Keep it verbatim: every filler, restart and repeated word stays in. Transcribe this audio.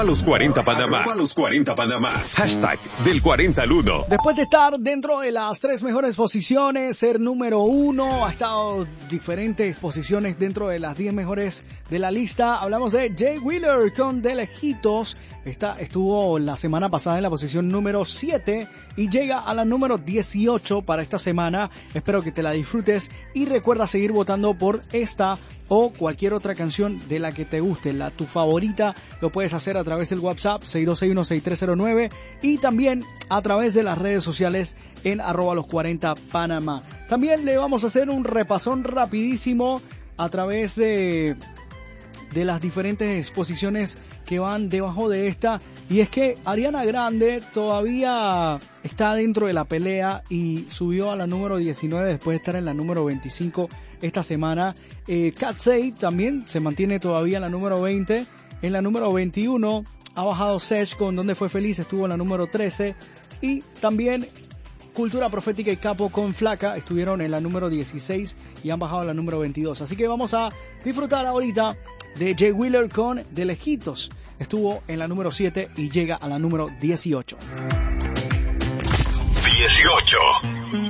los cuarenta Panamá. Arroba los cuarenta Panamá. Hashtag del cuarenta al uno. Después de estar dentro de las tres mejores posiciones, ser número uno, ha estado diferentes posiciones dentro de las diez mejores de la lista. Hablamos de Jay Wheeler con De Lejitos. Esta estuvo la semana pasada en la posición número siete y llega a la número dieciocho para esta semana. Espero que te la disfrutes y recuerda seguir votando por esta o cualquier otra canción de la que te guste, la tu favorita. Lo puedes hacer a través del WhatsApp seis dos seis uno seis tres cero nueve y también a través de las redes sociales en arroba los cuarenta Panamá. También le vamos a hacer un repasón rapidísimo a través de... de las diferentes posiciones que van debajo de esta, y es que Ariana Grande todavía está dentro de la pelea y subió a la número diecinueve después de estar en la número veinticinco esta semana. eh, Cat Say también se mantiene todavía en la número veinte. En la número veintiuno ha bajado Sech con Donde Fue Feliz, estuvo en la número trece, y también Cultura Profética y Capo con Flaca estuvieron en la número dieciséis y han bajado a la número veintidós. Así que vamos a disfrutar ahorita de Jay Wheeler con De Lejitos. Estuvo en la número siete y llega a la número dieciocho. dieciocho.